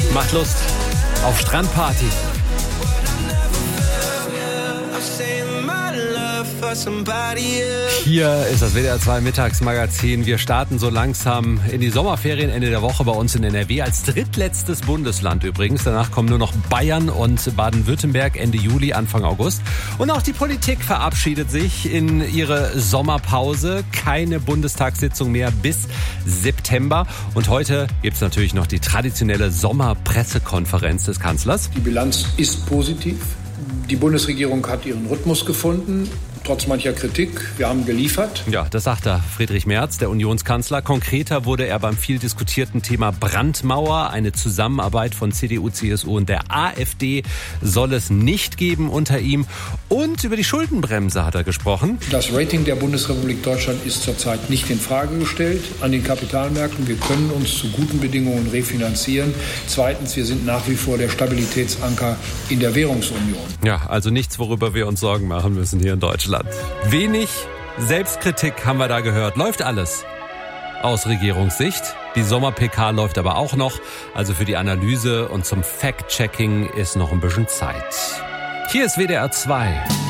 Macht Lust auf Strandparty. Hier ist das WDR 2 Mittagsmagazin. Wir starten so langsam in die Sommerferien Ende der Woche bei uns in NRW als drittletztes Bundesland übrigens. Danach kommen nur noch Bayern und Baden-Württemberg Ende Juli, Anfang August. Und auch die Politik verabschiedet sich in ihre Sommerpause. Keine Bundestagssitzung mehr bis September. Und heute gibt es natürlich noch die traditionelle Sommerpressekonferenz des Kanzlers. Die Bilanz ist positiv. Die Bundesregierung hat ihren Rhythmus gefunden. Trotz mancher Kritik, wir haben geliefert. Ja, das sagt Friedrich Merz, der Unionskanzler. Konkreter wurde er beim viel diskutierten Thema Brandmauer. Eine Zusammenarbeit von CDU, CSU und der AfD soll es nicht geben unter ihm. Und über die Schuldenbremse hat er gesprochen. Das Rating der Bundesrepublik Deutschland ist zurzeit nicht in Frage gestellt an den Kapitalmärkten. Wir können uns zu guten Bedingungen refinanzieren. Zweitens, wir sind nach wie vor der Stabilitätsanker in der Währungsunion. Ja, also nichts, worüber wir uns Sorgen machen müssen hier in Deutschland. Wenig Selbstkritik haben wir da gehört. Läuft alles aus Regierungssicht. Die Sommer-PK läuft aber auch noch. Also für die Analyse und zum Fact-Checking ist noch ein bisschen Zeit. Hier ist WDR 2.